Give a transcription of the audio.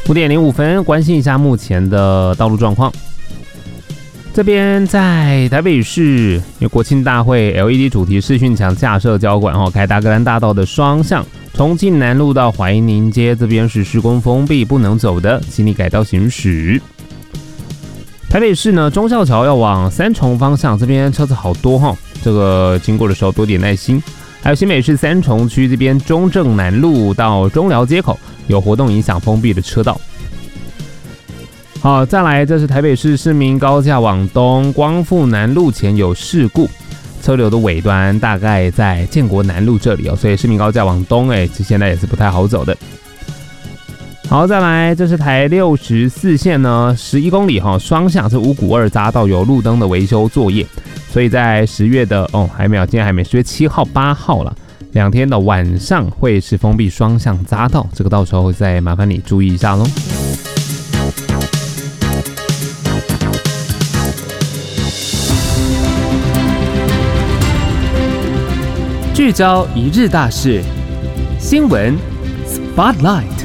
5:05，关心一下目前的道路状况。这边在台北市，因为国庆大会 LED 主题视讯墙架设交管凯达格兰大道的双向，重庆南路到怀宁街这边是施工封闭，不能走的，请你改道行驶。台北市呢，忠孝桥要往三重方向，这边车子好多这个经过的时候多点耐心。还有新北市三重区这边中正南路到中寮街口有活动影响封闭的车道。好，再来，这是台北市市民高架往东光复南路前有事故，车流的尾端大概在建国南路这里所以市民高架往东现在也是不太好走的。好，再来，这是台64线呢，11公里双向是五股二匝道有路灯的维修作业，所以在10月的还没有，今天还没，10月7号、8号了，2天的晚上会是封闭双向匝道，这个到时候再麻烦你注意一下咯。 聚焦一日大事，新闻 Spotlight。